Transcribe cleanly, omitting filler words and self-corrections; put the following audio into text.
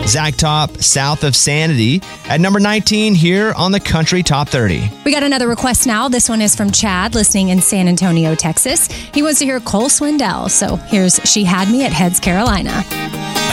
Zach Top, South of Sanity, at number 19 here on the Country Top 30. We got another request now. This one is from Chad, listening in San Antonio, Texas. He wants to hear Cole Swindell. So here's She Had Me at Heads, Carolina.